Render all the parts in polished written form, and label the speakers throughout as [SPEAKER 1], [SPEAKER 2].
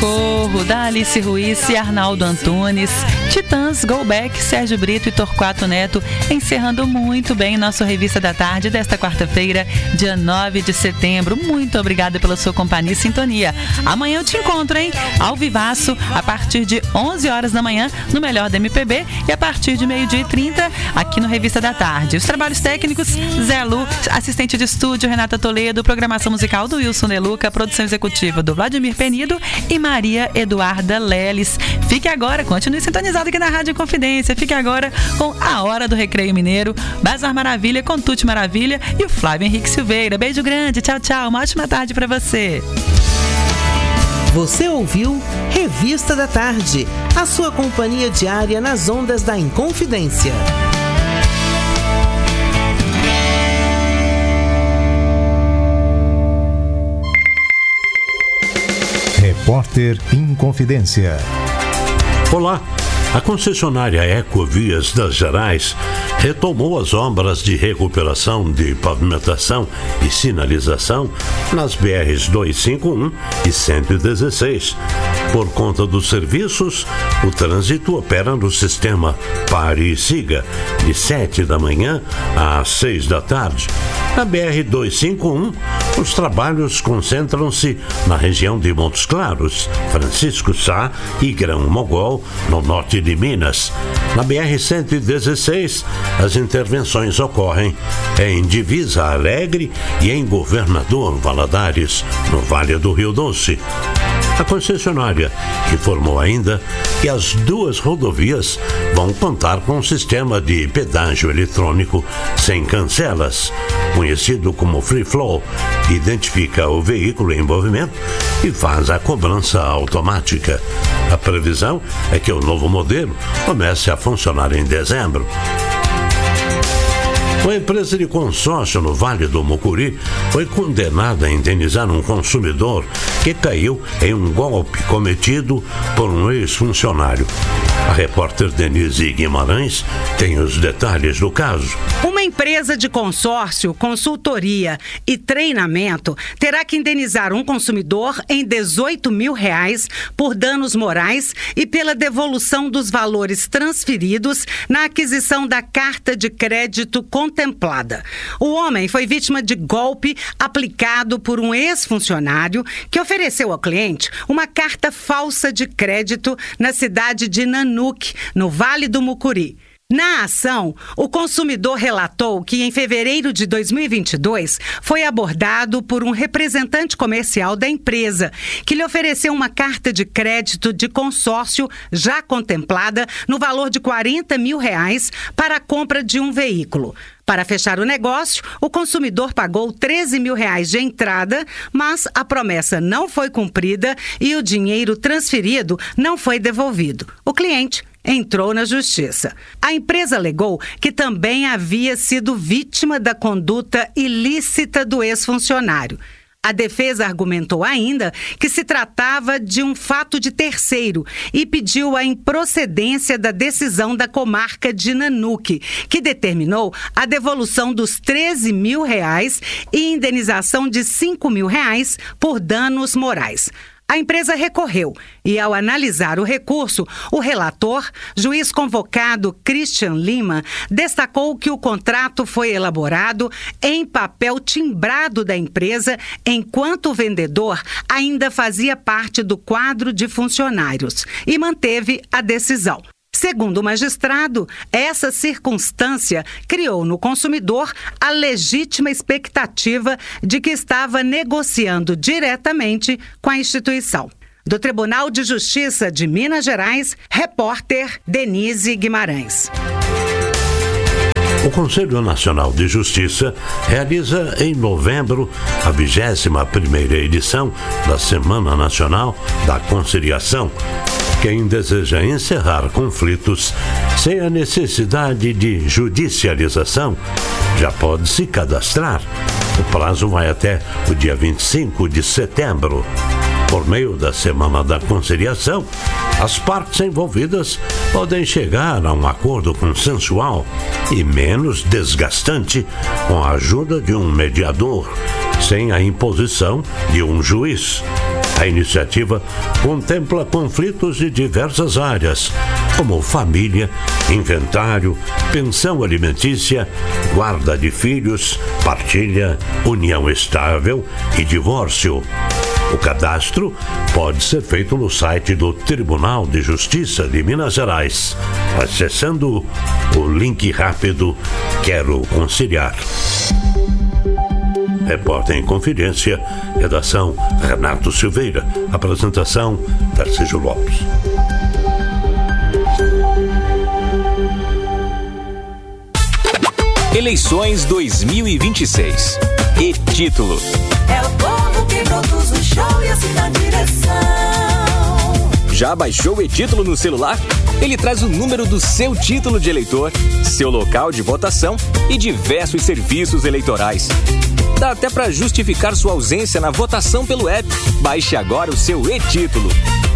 [SPEAKER 1] Socorro, da Alice Ruiz e Arnaldo Antunes, Titãs, Go Back, Sérgio Brito e Torquato Neto, encerrando muito bem nosso Revista da Tarde desta quarta-feira, dia 9 de setembro. Muito obrigada pela sua companhia e sintonia. Amanhã eu te encontro, hein? Ao vivaço, a partir de 11 horas da manhã, no Melhor da MPB, e a partir de 12h30, aqui no Revista da Tarde. Os trabalhos técnicos, Zé Lu, assistente de estúdio, Renata Toledo, programação musical do Wilson Deluca, produção executiva do Vladimir Penido e Maria Eduarda Leles. Fique agora, continue sintonizado aqui na Rádio Confidência. Fique agora com A Hora do Recreio Mineiro, Bazar Maravilha com Tuti Maravilha e o Flávio Henrique Silveira. Beijo grande, tchau, tchau. Uma ótima tarde para você.
[SPEAKER 2] Você ouviu Revista da Tarde, a sua companhia diária nas ondas da Inconfidência.
[SPEAKER 3] Repórter Inconfidência.
[SPEAKER 4] Olá, a concessionária Ecovias das Gerais retomou as obras de recuperação de pavimentação e sinalização nas BRs 251 e 116. Por conta dos serviços, o trânsito opera no sistema Pare e Siga, de 7 da manhã às 6 da tarde. Na BR-251, os trabalhos concentram-se na região de Montes Claros, Francisco Sá e Grão-Mogol, no norte de Minas. Na BR-116, as intervenções ocorrem em Divisa Alegre e em Governador Valadares, no Vale do Rio Doce. A concessionária informou ainda que as duas rodovias vão contar com um sistema de pedágio eletrônico sem cancelas, conhecido como Free Flow, que identifica o veículo em movimento e faz a cobrança automática. A previsão é que o novo modelo comece a funcionar em dezembro. Uma empresa de consórcio no Vale do Mucuri foi condenada a indenizar um consumidor que caiu em um golpe cometido por um ex-funcionário. A repórter Denise Guimarães tem os detalhes do caso.
[SPEAKER 5] Uma empresa de consórcio, consultoria e treinamento terá que indenizar um consumidor em R$18 mil por danos morais e pela devolução dos valores transferidos na aquisição da carta de crédito contemplada. O homem foi vítima de golpe aplicado por um ex-funcionário que ofereceu ao cliente uma carta falsa de crédito na cidade de Nanuque, no Vale do Mucuri. Na ação, o consumidor relatou que em fevereiro de 2022 foi abordado por um representante comercial da empresa, que lhe ofereceu uma carta de crédito de consórcio já contemplada no valor de R$40 mil para a compra de um veículo. Para fechar o negócio, o consumidor pagou R$13 mil de entrada, mas a promessa não foi cumprida e o dinheiro transferido não foi devolvido. O cliente entrou na justiça. A empresa alegou que também havia sido vítima da conduta ilícita do ex-funcionário. A defesa argumentou ainda que se tratava de um fato de terceiro e pediu a improcedência da decisão da comarca de Nanuque, que determinou a devolução dos R$13 mil e indenização de R$5 mil por danos morais. A empresa recorreu e, ao analisar o recurso, o relator, juiz convocado Christian Lima, destacou que o contrato foi elaborado em papel timbrado da empresa, enquanto o vendedor ainda fazia parte do quadro de funcionários, e manteve a decisão. Segundo o magistrado, essa circunstância criou no consumidor a legítima expectativa de que estava negociando diretamente com a instituição. Do Tribunal de Justiça de Minas Gerais, repórter Denise Guimarães.
[SPEAKER 4] O Conselho Nacional de Justiça realiza em novembro a 21ª edição da Semana Nacional da Conciliação. Quem deseja encerrar conflitos sem a necessidade de judicialização já pode se cadastrar. O prazo vai até o dia 25 de setembro. Por meio da Semana da Conciliação, as partes envolvidas podem chegar a um acordo consensual e menos desgastante com a ajuda de um mediador, sem a imposição de um juiz. A iniciativa contempla conflitos de diversas áreas, como família, inventário, pensão alimentícia, guarda de filhos, partilha, união estável e divórcio. O cadastro pode ser feito no site do Tribunal de Justiça de Minas Gerais, acessando o link rápido Quero Conciliar. Repórter em Confidência, redação Renato Silveira, apresentação Tarcísio Lopes.
[SPEAKER 6] Eleições 2026. E-título.
[SPEAKER 7] É o povo que produz o show e assim na direção.
[SPEAKER 6] Já baixou o e-título no celular? Ele traz o número do seu título de eleitor, seu local de votação e diversos serviços eleitorais. Dá até para justificar sua ausência na votação pelo app. Baixe agora o seu e-título.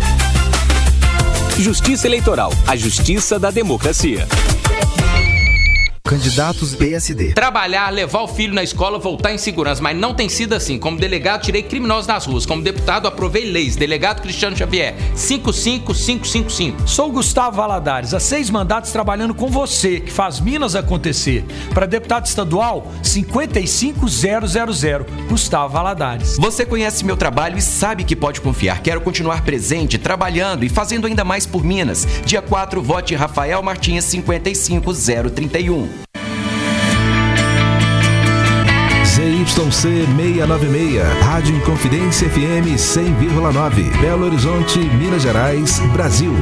[SPEAKER 6] Justiça Eleitoral, a justiça da democracia.
[SPEAKER 8] Candidatos PSD.
[SPEAKER 9] Trabalhar, levar o filho na escola, voltar em segurança, mas não tem sido assim. Como delegado, tirei criminosos nas ruas. Como deputado, aprovei leis. Delegado Cristiano Xavier, 55555.
[SPEAKER 10] Sou Gustavo Valadares, há 6 mandatos trabalhando com você, que faz Minas acontecer. Para deputado estadual, 55000. Gustavo Valadares.
[SPEAKER 11] Você conhece meu trabalho e sabe que pode confiar. Quero continuar presente, trabalhando e fazendo ainda mais por Minas. Dia 4, vote Rafael Martins, 55031.
[SPEAKER 8] ZYC 696, Rádio Inconfidência FM 100,9, Belo Horizonte, Minas Gerais, Brasil.